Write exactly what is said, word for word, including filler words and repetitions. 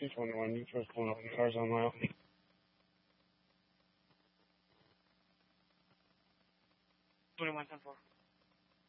two twenty-one, you first pulling up in the cars on mile. twenty-one ten four.